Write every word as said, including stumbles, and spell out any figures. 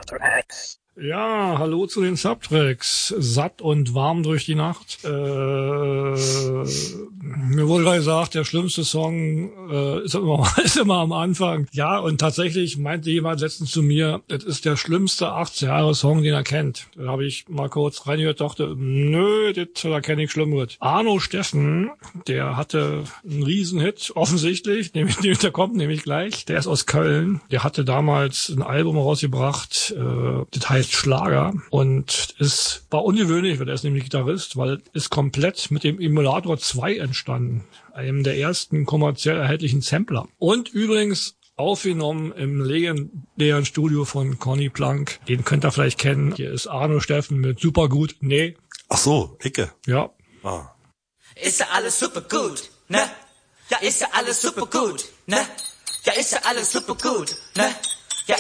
Subtracks. Ja, hallo zu den Subtracks. Satt und warm durch die Nacht. Äh, mir wurde gerade gesagt, der schlimmste Song äh, ist, immer, ist immer am Anfang. Ja, und tatsächlich meinte jemand letztens zu mir, das ist der schlimmste achtzig-Jahre-Song, den er kennt. Da habe ich mal kurz reingehört, dachte, nö, das, da kenne ich Schlimmeres. Arno Steffen, der hatte einen Riesenhit, offensichtlich, nämlich, der kommt nämlich gleich. Der ist aus Köln. Der hatte damals ein Album rausgebracht, äh, das heißt Schlager, und es war ungewöhnlich, weil er ist nämlich Gitarrist, weil es komplett mit dem Emulator zwei entstanden, einem der ersten kommerziell erhältlichen Sampler. Und übrigens aufgenommen im legendären Studio von Conny Plank. Den könnt ihr vielleicht kennen. Hier ist Arno Steffen mit Supergut. Nee. Ach so, Icke. Ja. Ah. Ist ja alles super gut, ne? Ja, ist ja alles super gut, ne? Ja, ist ja alles super gut, ne?